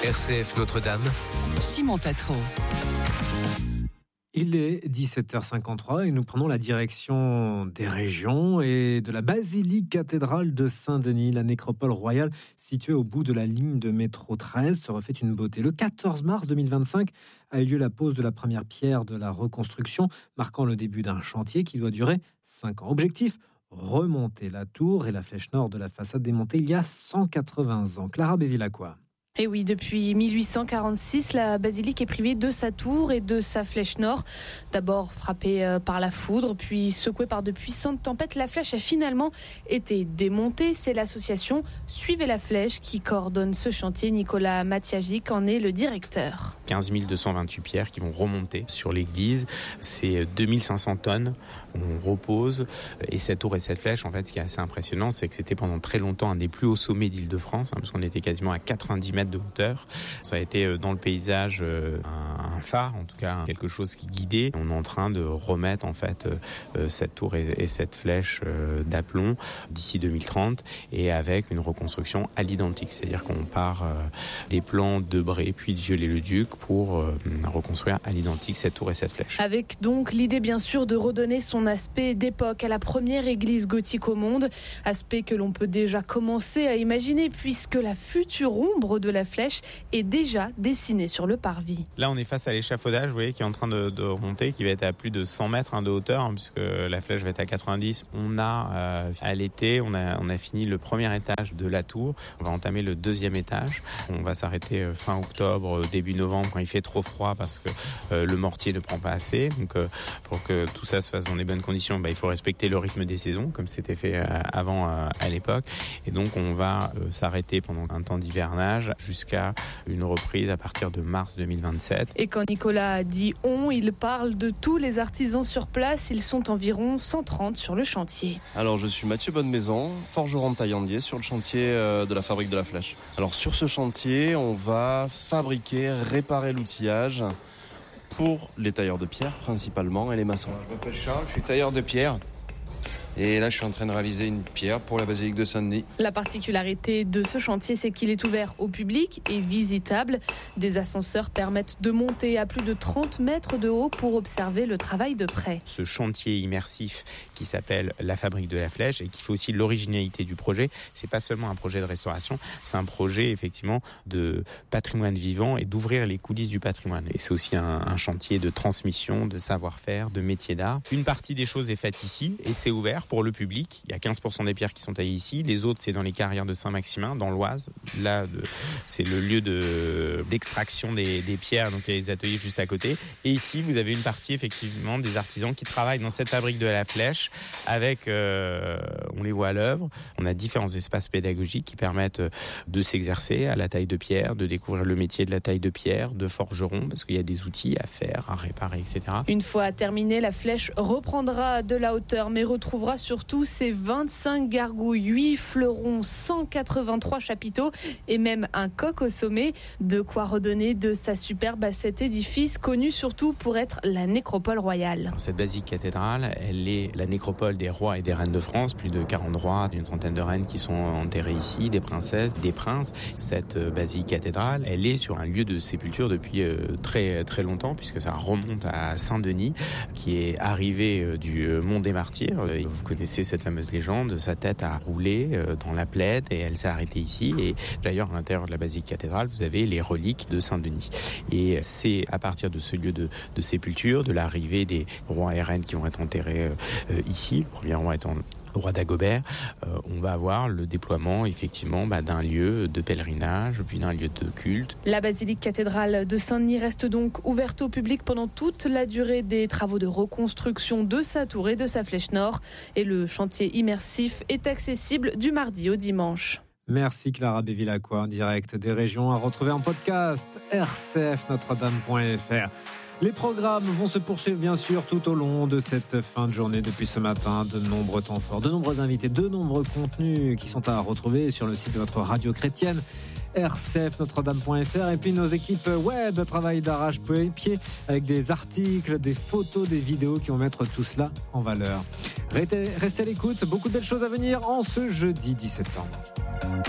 RCF Notre-Dame, Simon Tatro. Il est 17h53 et nous prenons la direction des régions et de la basilique cathédrale de Saint-Denis. La nécropole royale située au bout de la ligne de métro 13 se refait une beauté. Le 14 mars 2025 a eu lieu la pose de la première pierre de la reconstruction, marquant le début d'un chantier qui doit durer 5 ans. Objectif : remonter la tour et la flèche nord de la façade démontée il y a 180 ans. Clara Bévilacqua. Et oui, depuis 1846, la basilique est privée de sa tour et de sa flèche nord. D'abord frappée par la foudre, puis secouée par de puissantes tempêtes, la flèche a finalement été démontée. C'est l'association Suivez la flèche qui coordonne ce chantier. Nicolas Matiagic en est le directeur. 15 228 pierres qui vont remonter sur l'église. C'est 2500 tonnes. On repose. Et cette tour et cette flèche, en fait, ce qui est assez impressionnant, c'est que c'était pendant très longtemps un des plus hauts sommets d'Île-de-France, parce qu'on était quasiment à 90 mètres de hauteur. Ça a été dans le paysage un phare, en tout cas quelque chose qui guidait. On est en train de remettre en fait cette tour et cette flèche d'aplomb d'ici 2030 et avec une reconstruction à l'identique. C'est-à-dire qu'on part des plans de Bray puis de Viollet-le-Duc pour reconstruire à l'identique cette tour et cette flèche. Avec donc l'idée bien sûr de redonner son aspect d'époque à la première église gothique au monde, aspect que l'on peut déjà commencer à imaginer puisque la future ombre de la flèche est déjà dessinée sur le parvis. Là, on est face à l'échafaudage, vous voyez, qui est en train de remonter, qui va être à plus de 100 mètres de hauteur, puisque la flèche va être à 90. On a, à l'été, on a fini le premier étage de la tour. On va entamer le deuxième étage. On va s'arrêter fin octobre, début novembre, quand il fait trop froid, parce que le mortier ne prend pas assez. Donc, pour que tout ça se fasse dans les bonnes conditions, il faut respecter le rythme des saisons, comme c'était fait avant à l'époque. Et donc, on va s'arrêter pendant un temps d'hivernage, jusqu'à une reprise à partir de mars 2027. Et quand Nicolas dit « on », il parle de tous les artisans sur place. Ils sont environ 130 sur le chantier. Alors je suis Mathieu Bonnemaison, forgeron de taillandier sur le chantier de la fabrique de la flèche. Alors sur ce chantier, on va fabriquer, réparer l'outillage pour les tailleurs de pierre principalement et les maçons. Je m'appelle Charles, je suis tailleur de pierre. Et là, je suis en train de réaliser une pierre pour la basilique de Saint-Denis. La particularité de ce chantier, c'est qu'il est ouvert au public et visitable. Des ascenseurs permettent de monter à plus de 30 mètres de haut pour observer le travail de près. Ce chantier immersif qui s'appelle la fabrique de la flèche et qui fait aussi l'originalité du projet, c'est pas seulement un projet de restauration, c'est un projet effectivement de patrimoine vivant et d'ouvrir les coulisses du patrimoine. Et c'est aussi un chantier de transmission, de savoir-faire, de métier d'art. Une partie des choses est faite ici et c'est ouvert pour le public. Il y a 15% des pierres qui sont taillées ici. Les autres, c'est dans les carrières de Saint-Maximin, dans l'Oise. Là, c'est le lieu d'extraction des pierres. Donc, il y a les ateliers juste à côté. Et ici, vous avez une partie, effectivement, des artisans qui travaillent dans cette fabrique de la flèche avec, on les voit à l'œuvre. On a différents espaces pédagogiques qui permettent de s'exercer à la taille de pierre, de découvrir le métier de la taille de pierre, de forgeron, parce qu'il y a des outils à faire, à réparer, etc. Une fois terminée, la flèche reprendra de la hauteur, mais retrouvera surtout ses 25 gargouilles, 8 fleurons, 183 chapiteaux et même un coq au sommet. De quoi redonner de sa superbe à cet édifice connu surtout pour être la nécropole royale. Cette basilique cathédrale, elle est la nécropole des rois et des reines de France, plus de 40 rois, une trentaine de reines qui sont enterrées ici, des princesses, des princes. Cette basilique cathédrale, elle est sur un lieu de sépulture depuis très très longtemps, puisque ça remonte à Saint-Denis, qui est arrivé du Mont des Martyrs. Vous connaissez cette fameuse légende, sa tête a roulé dans la Plaide et elle s'est arrêtée ici. Et d'ailleurs, à l'intérieur de la basilique cathédrale, vous avez les reliques de Saint-Denis. Et c'est à partir de ce lieu de sépulture, de l'arrivée des rois et reines qui vont être enterrés ici, le premier roi étant le roi d'Agobert, on va avoir le déploiement effectivement d'un lieu de pèlerinage, puis d'un lieu de culte. La basilique cathédrale de Saint-Denis reste donc ouverte au public pendant toute la durée des travaux de reconstruction de sa tour et de sa flèche nord. Et le chantier immersif est accessible du mardi au dimanche. Merci Clara Bévilacqua, en direct des régions, à retrouver en podcast rcfnotredame.fr. Les programmes vont se poursuivre bien sûr tout au long de cette fin de journée. Depuis ce matin, de nombreux temps forts, de nombreux invités, de nombreux contenus qui sont à retrouver sur le site de notre radio chrétienne rcfnotredame.fr. Et puis nos équipes web travaillent d'arrache-pied avec des articles, des photos, des vidéos qui vont mettre tout cela en valeur. Restez à l'écoute, beaucoup de belles choses à venir en ce jeudi 17 septembre.